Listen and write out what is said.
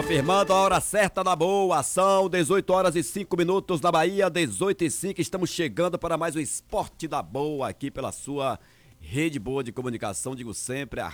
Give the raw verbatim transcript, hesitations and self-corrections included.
Confirmando a hora certa na boa, são dezoito horas e cinco minutos na Bahia, dezoito e cinco, estamos chegando para mais um Esporte da Boa aqui pela sua rede boa de comunicação, digo sempre, a